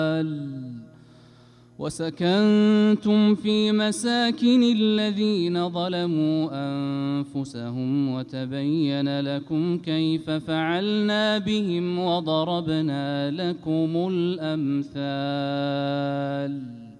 وسكنتم في مساكن الذين ظلموا أنفسهم وتبين لكم كيف فعلنا بهم وضربنا لكم الأمثال.